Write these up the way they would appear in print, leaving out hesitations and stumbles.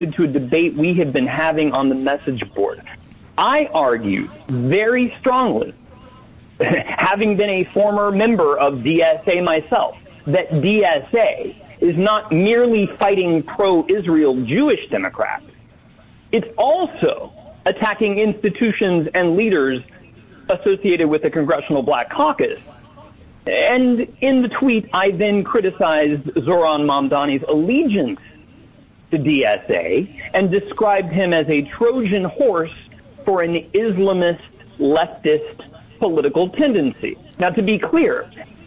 to a debate we have been having on the message board. I argue very strongly, having been a former member of DSA myself, that DSA is not merely fighting pro-Israel Jewish Democrats. It's also attacking institutions and leaders associated with the Congressional Black Caucus. And in the tweet, I then criticized Zoran Mamdani's allegiance to DSA and described him as a Trojan horse for an Islamist leftist political tendency. Now, to be clear,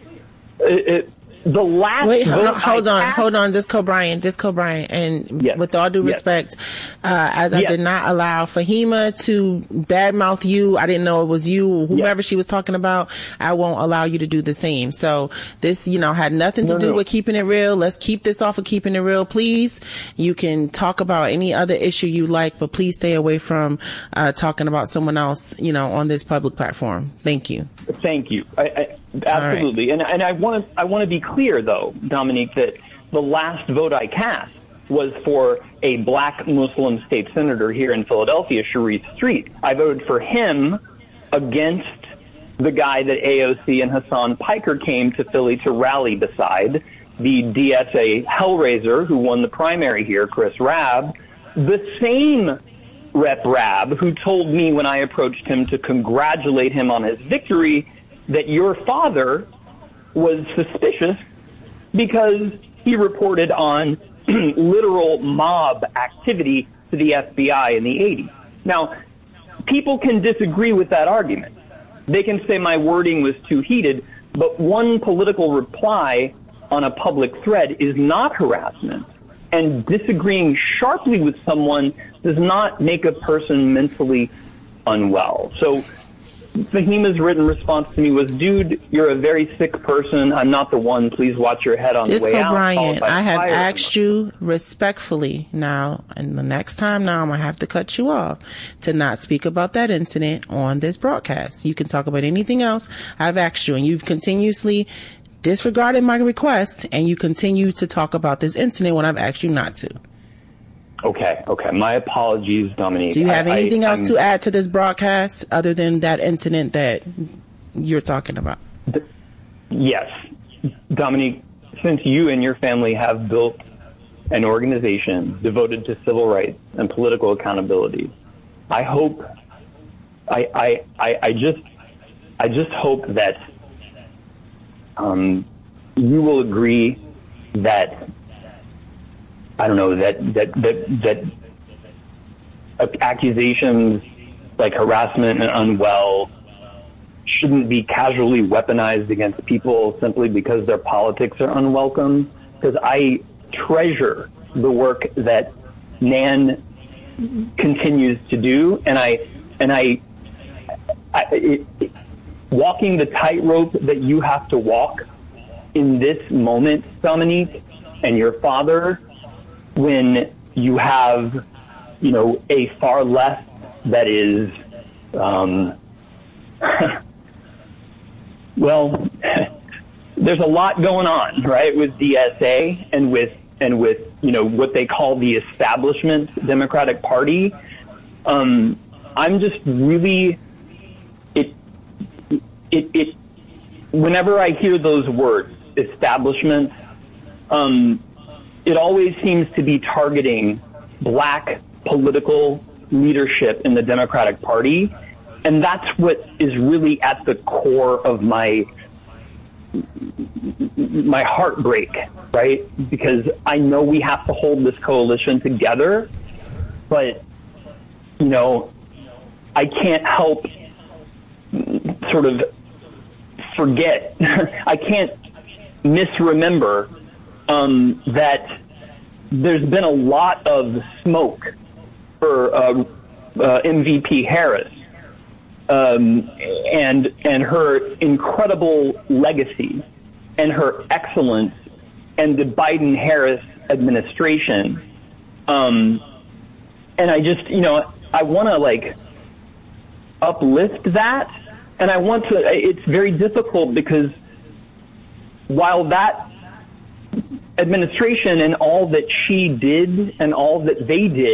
the last hold on, just Brian, and yes, with all due respect, as I did not allow Fahima to badmouth you, I didn't know it was you or whomever she was talking about, I won't allow you to do the same. So this, had nothing to do with keeping it real. Let's keep this off of keeping it real, please. You can talk about any other issue you like, but please stay away from talking about someone else, on this public platform. Thank you. Thank you. Absolutely. Right. And I want to be clear, though, Dominique, that the last vote I cast was for a black Muslim state senator here in Philadelphia, Sharif Street. I voted for him against the guy that AOC and Hassan Piker came to Philly to rally beside, the DSA Hellraiser who won the primary here, Chris Rabb, the same Rep Rabb who told me when I approached him to congratulate him on his victory that your father was suspicious because he reported on literal mob activity to the FBI in the 80s. Now, people can disagree with that argument. They can say my wording was too heated, but one political reply on a public thread is not harassment. And disagreeing sharply with someone does not make a person mentally unwell. So Fahima's written response to me was, dude, you're a very sick person. I'm not the one. Please watch your head on the way out. Brian, I have asked you respectfully now, and the next time now I'm going to have to cut you off to not speak about that incident on this broadcast. You can talk about anything else. I've asked you, and you've continuously disregarded my request, and you continue to talk about this incident when I've asked you not to. Okay. My apologies, Dominique. Do you have anything else to add to this broadcast other than that incident that you're talking about? Yes. Dominique, since you and your family have built an organization devoted to civil rights and political accountability, I hope, I just hope that you will agree that that accusations like harassment and unwell shouldn't be casually weaponized against people simply because their politics are unwelcome. Because I treasure the work that Nan continues to do, and walking the tightrope that you have to walk in this moment, Dominique, and your father, when you have, a far left that is, well, there's a lot going on, right, with DSA and with what they call the establishment Democratic Party. I'm just really, whenever I hear those words, establishment, it always seems to be targeting black political leadership in the Democratic Party. And that's what is really at the core of my heartbreak, right? Because I know we have to hold this coalition together, but, I can't help sort of forget. I can't misremember that there's been a lot of smoke for MVP Harris and her incredible legacy and her excellence and the Biden-Harris administration. And I just, I want to uplift that. And I want to, it's very difficult because while that administration and all that she did and all that they did